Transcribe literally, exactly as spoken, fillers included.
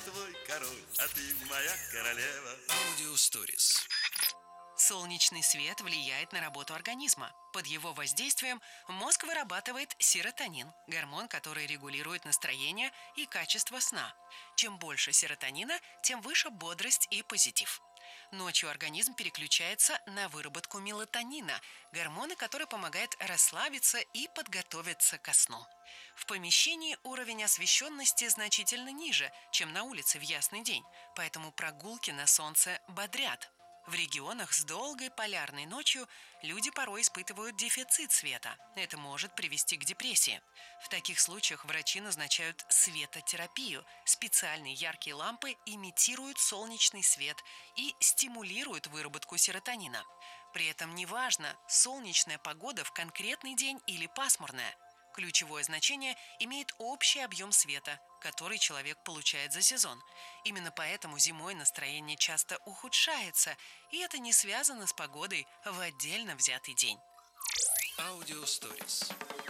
твой король, а ты моя королева. Аудио Stories. Солнечный свет влияет на работу организма. Под его воздействием мозг вырабатывает серотонин, гормон, который регулирует настроение и качество сна. Чем больше серотонина, тем выше бодрость и позитив. Ночью организм переключается на выработку мелатонина, гормона, который помогает расслабиться и подготовиться ко сну. В помещении уровень освещенности значительно ниже, чем на улице в ясный день, поэтому прогулки на солнце бодрят. В регионах с долгой полярной ночью люди порой испытывают дефицит света. Это может привести к депрессии. В таких случаях врачи назначают светотерапию. Специальные яркие лампы имитируют солнечный свет и стимулируют выработку серотонина. При этом неважно, солнечная погода в конкретный день или пасмурная. Ключевое значение имеет общий объем света, который человек получает за сезон. Именно поэтому зимой настроение часто ухудшается, и это не связано с погодой в отдельно взятый день. Аудио Stories.